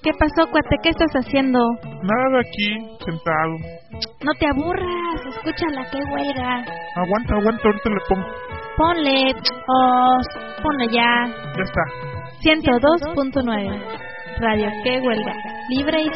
¿Qué pasó, cuate? ¿Qué estás haciendo? Nada, aquí, sentado. No te aburras, escúchala, qué huelga. Aguanta, ahorita le pongo. Ponle ya. Ya está. 102.9 Radio, qué huelga. Libre y